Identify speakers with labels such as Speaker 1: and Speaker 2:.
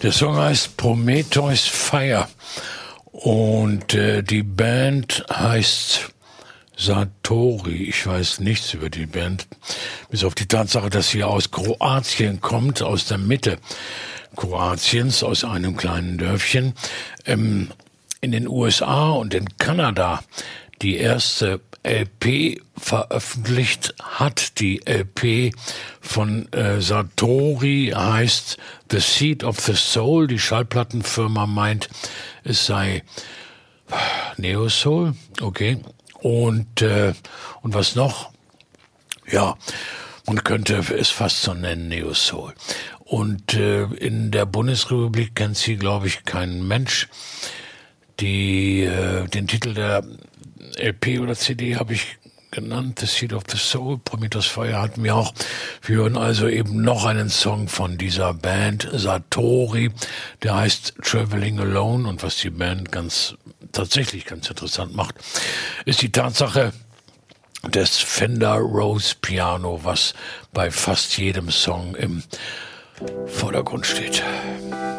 Speaker 1: Der Song heißt Prometheus Fire und die Band heißt Satori. Ich weiß nichts über die Band, bis auf die Tatsache, dass sie aus Kroatien kommt, aus der Mitte Kroatiens, aus einem kleinen Dörfchen. In den USA und in Kanada die erste LP veröffentlicht hat. Die LP von Satori heißt The Seed of the Soul. Die Schallplattenfirma meint, es sei Neo Soul. Okay. Und was noch? Ja, man könnte es fast so nennen, Neo Soul. Und in der Bundesrepublik kennt sie, glaube ich, kein Mensch. Den Titel der LP oder CD habe ich genannt, The Seed of the Soul, Prometheus Fire hatten wir auch. Wir hören also eben noch einen Song von dieser Band Satori, der heißt Traveling Alone, und was die Band tatsächlich ganz interessant macht, ist die Tatsache des Fender Rose Piano, was bei fast jedem Song im Vordergrund steht.